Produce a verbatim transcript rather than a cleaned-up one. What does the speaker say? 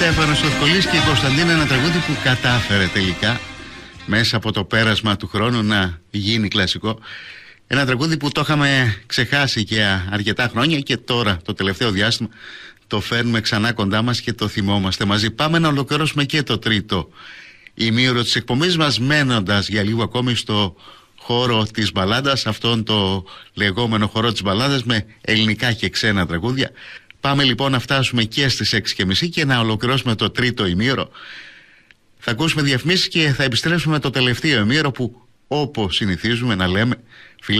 Στέφανος Οθκολής και η Κωνσταντίνα, ένα τραγούδι που κατάφερε τελικά μέσα από το πέρασμα του χρόνου να γίνει κλασικό. Ένα τραγούδι που το είχαμε ξεχάσει για αρκετά χρόνια και τώρα το τελευταίο διάστημα το φέρνουμε ξανά κοντά μας και το θυμόμαστε μαζί. Πάμε να ολοκληρώσουμε και το τρίτο ημίωρο της εκπομπής μας, μένοντας για λίγο ακόμη στο χώρο της μπαλάντας, αυτόν το λεγόμενο χώρο της μπαλάντας με ελληνικά και ξένα τραγούδια. Πάμε λοιπόν να φτάσουμε και στις έξι και μισή και να ολοκληρώσουμε το τρίτο ημίωρο. Θα ακούσουμε διαφημίσεις και θα επιστρέψουμε το τελευταίο ημίωρο που, όπως συνηθίζουμε να λέμε,